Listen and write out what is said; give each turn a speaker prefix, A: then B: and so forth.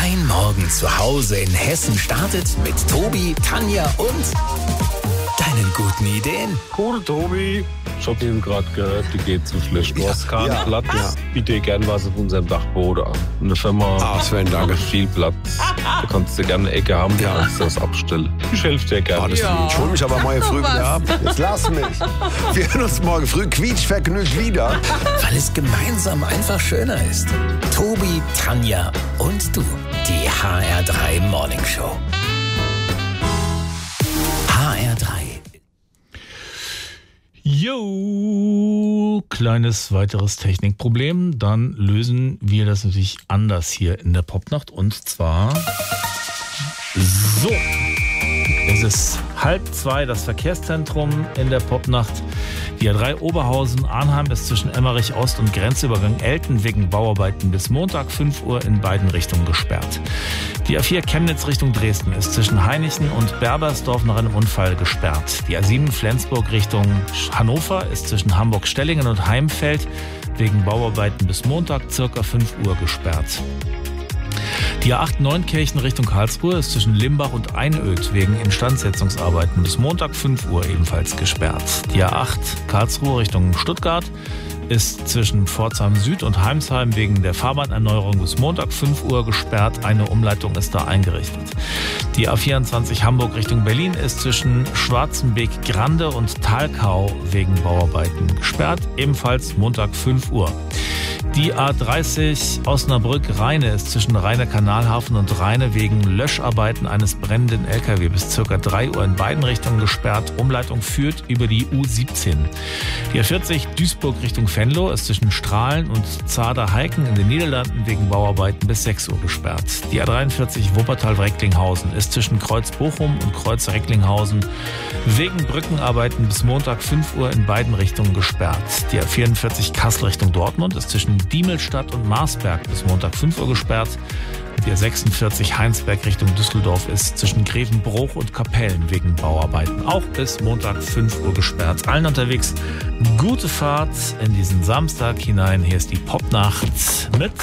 A: Dein Morgen zu Hause in Hessen startet mit Tobi, Tanja und deinen guten Ideen.
B: Cool, Tobi. Ich hab eben gerade gehört, die geht zu schlecht. Du hast keinen Platz. Ja. Biete dir gern was auf unserem Dachboden an. Eine Firma
C: Sven, danke.
B: viel Platz. Da kannst du gerne eine Ecke haben, du kannst das abstellen. Ich helfe dir gerne.
C: Ich hol mich aber morgen früh wieder ab. Jetzt lass mich. Wir hören uns morgen früh quietschvergnügt wieder.
A: Weil es gemeinsam einfach schöner ist. Tobi, Tanja und du. Die HR3 Morning Show. HR3.
D: Jo, kleines weiteres Technikproblem. Dann lösen wir das natürlich anders hier in der Popnacht. Und zwar so. Es ist 1:30, das Verkehrszentrum in der Popnacht. Die A3 Oberhausen, Arnheim ist zwischen Emmerich Ost und Grenzübergang Elten wegen Bauarbeiten bis Montag 5 Uhr in beiden Richtungen gesperrt. Die A4 Chemnitz Richtung Dresden ist zwischen Heinichen und Berbersdorf nach einem Unfall gesperrt. Die A7 Flensburg Richtung Hannover ist zwischen Hamburg-Stellingen und Heimfeld wegen Bauarbeiten bis Montag ca. 5 Uhr gesperrt. Die A8 Neunkirchen Richtung Karlsruhe ist zwischen Limbach und Einöd wegen Instandsetzungsarbeiten bis Montag 5 Uhr ebenfalls gesperrt. Die A8 Karlsruhe Richtung Stuttgart ist zwischen Pforzheim Süd und Heimsheim wegen der Fahrbahnerneuerung bis Montag 5 Uhr gesperrt. Eine Umleitung ist da eingerichtet. Die A24 Hamburg Richtung Berlin ist zwischen Schwarzenbeek-Grande und Thalkau wegen Bauarbeiten gesperrt. Ebenfalls Montag 5 Uhr. Die A30 Osnabrück-Rheine ist zwischen Rheine-Kanalhafen und Rheine wegen Löscharbeiten eines brennenden LKW bis ca. 3 Uhr in beiden Richtungen gesperrt. Umleitung führt über die U17. Die A40 Duisburg Richtung Venlo ist zwischen Strahlen und Zader-Heiken in den Niederlanden wegen Bauarbeiten bis 6 Uhr gesperrt. Die A43 Wuppertal-Recklinghausen ist zwischen Kreuz-Bochum und Kreuz-Recklinghausen wegen Brückenarbeiten bis Montag 5 Uhr in beiden Richtungen gesperrt. Die A44 Kassel Richtung Dortmund ist zwischen Diemelstadt und Marsberg bis Montag 5 Uhr gesperrt. Die A46 Heinsberg Richtung Düsseldorf ist zwischen Grevenbruch und Kapellen wegen Bauarbeiten auch bis Montag 5 Uhr gesperrt. Allen unterwegs gute Fahrt in diesen Samstag hinein. Hier ist die Popnacht mit